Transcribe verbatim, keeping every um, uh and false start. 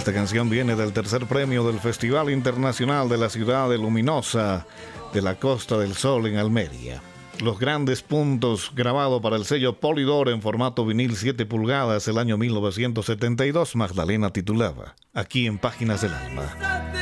Esta canción viene del tercer premio del Festival Internacional de la Ciudad de Luminosa de la Costa del Sol en Almería. Los grandes puntos, grabado para el sello Polydor en formato vinil siete pulgadas el año mil novecientos setenta y dos, Magdalena titulaba Aquí en Páginas del Alma.